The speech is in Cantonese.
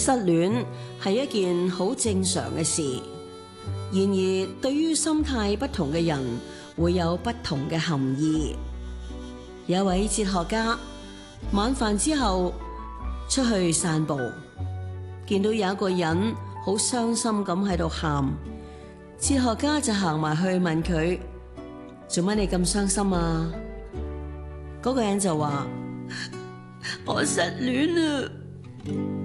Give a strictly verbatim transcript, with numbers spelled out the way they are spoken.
失戀係一件好正常嘅事，然而對於心態不同嘅人會有不同嘅含義。有一位哲學家晚飯之後出去散步，見到有一個人好傷心咁喺度喊，哲學家就行埋去問佢：做乜你咁傷心啊？嗰個人就話：我失戀啊！